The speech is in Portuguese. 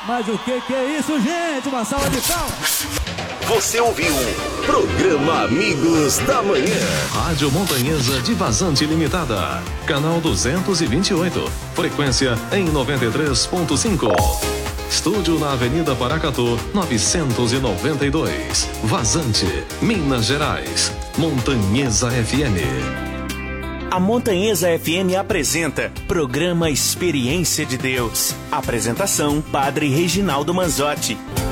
Mas o que é isso, gente? Uma salva de palmas. Você ouviu Programa Amigos da Manhã. Rádio Montanhesa de Vazante Limitada. Canal 228. Frequência em 93.5. Estúdio na Avenida Paracatu, 992. Vazante, Minas Gerais. Montanhesa FM. A Montanhesa FM apresenta Programa Experiência de Deus. Apresentação: Padre Reginaldo Manzotti.